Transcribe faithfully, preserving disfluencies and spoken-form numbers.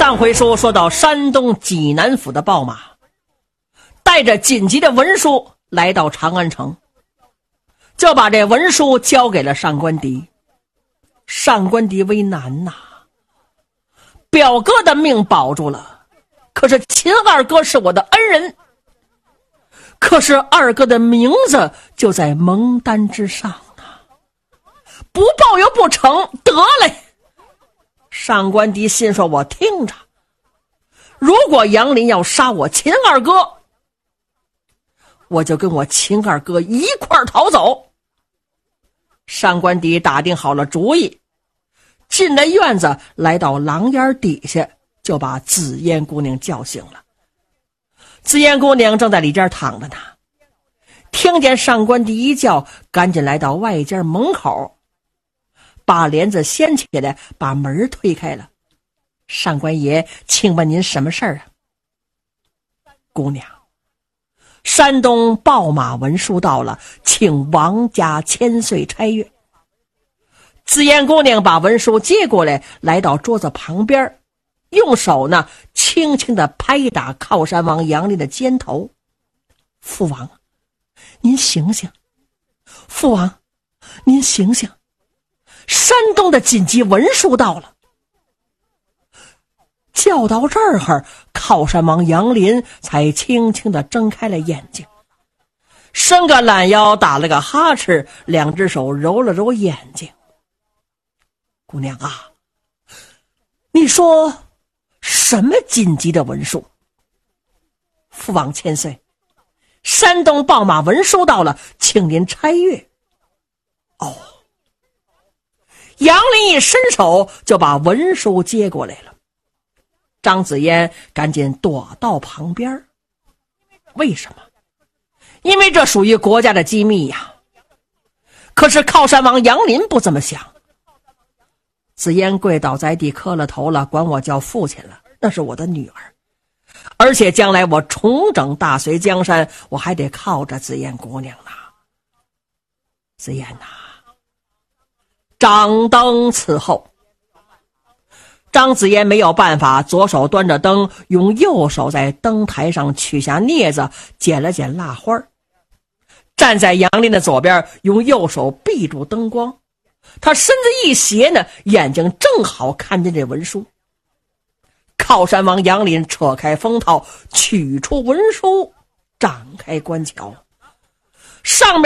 上回书说到山东济南府的鲍马带着紧急的文书来到长安城，就把这文书交给了上官迪。上官迪为难呐、啊，表哥的命保住了，可是秦二哥是我的恩人，可是二哥的名字就在蒙丹之上啊，不报又不成，得嘞。上官迪心说，我听着，如果杨林要杀我秦二哥，我就跟我秦二哥一块逃走。上官迪打定好了主意，进了院子，来到廊檐底下，就把紫烟姑娘叫醒了。紫烟姑娘正在里间躺着呢，听见上官迪一叫，赶紧来到外间门口，把帘子掀起来，把门推开了。上官爷，请问您什么事儿啊？姑娘，山东报马文书到了，请王家千岁差阅。紫烟姑娘把文书接过来，来到桌子旁边，用手呢轻轻地拍打靠山王杨林的肩头。父王，您醒醒！父王，您醒醒！山东的紧急文书到了。叫到这儿，靠山王杨林才轻轻地睁开了眼睛，伸个懒腰，打了个哈欠，两只手揉了揉眼睛。姑娘啊，你说什么紧急的文书？父王千岁，山东报马文书到了，请您差阅。哦，杨林一伸手就把文书接过来了。张子嫣赶紧躲到旁边。为什么？因为这属于国家的机密呀。可是靠山王杨林不这么想。子嫣跪倒在地，磕了头了，管我叫父亲了，那是我的女儿，而且将来我重整大隋江山，我还得靠着子嫣姑娘呢。子嫣呐、啊，掌灯伺候。张子嫣没有办法，左手端着灯，用右手在灯台上取下镊子，捡了捡蜡花，站在杨林的左边，用右手闭住灯光。他身子一斜呢，眼睛正好看见这文书。靠山王杨林扯开封套，取出文书，展开观瞧，上面